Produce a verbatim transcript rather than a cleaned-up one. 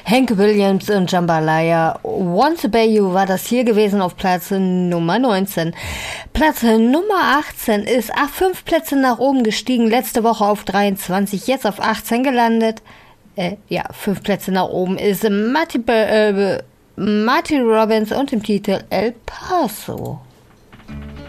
Hank Williams und Jambalaya. Want to Bay You war das hier gewesen auf Platz Nummer neunzehn. Platz Nummer achtzehn ist ach, fünf Plätze nach oben gestiegen. Letzte Woche auf dreiundzwanzig, jetzt auf achtzehn gelandet. Äh, ja, fünf Plätze nach oben ist Marty, äh, Marty Robbins und im Titel El Paso.